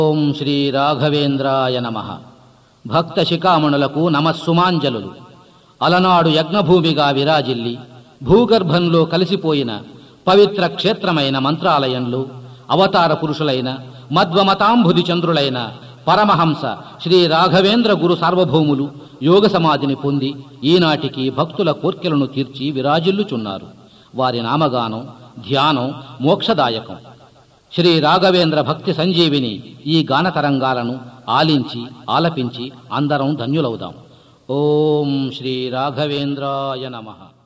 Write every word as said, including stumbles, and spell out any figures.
ఓం శ్రీ రాఘవేంద్రాయ నమః. భక్త శిఖామణులకు నమస్సుమాంజలులు. అలనాడు యజ్ఞభూమిగా విరాజిల్లి భూగర్భంలో కలిసిపోయిన పవిత్ర క్షేత్రమైన మంత్రాలయంలో అవతార పురుషులైన మధ్వమతాంబుధి చంద్రులైన పరమహంస శ్రీ రాఘవేంద్ర గురు సార్వభౌములు యోగ సమాధిని పొంది ఈనాటికి భక్తుల కోర్కెలను తీర్చి విరాజిల్లుచున్నారు. వారి నామగానం, ధ్యానం మోక్షదాయకం. శ్రీ రాఘవేంద్ర భక్తి సంజీవిని ఈ గాన తరంగాలను ఆలించి ఆలపించి అందరం ధన్యులవుదాం. ఓం శ్రీ రాఘవేంద్రాయ నమః.